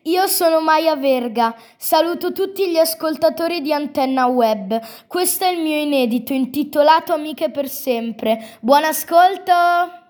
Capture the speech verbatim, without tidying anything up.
Io sono Maya Verga, saluto tutti gli ascoltatori di Antenna Web. Questo è il mio inedito intitolato Amiche per sempre. Buon ascolto!